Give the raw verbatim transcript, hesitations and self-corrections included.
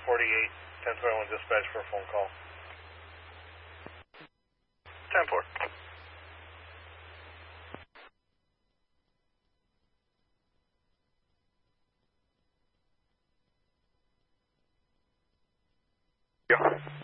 forty-eight, ten twenty-one dispatch for a phone call. ten four. Yeah.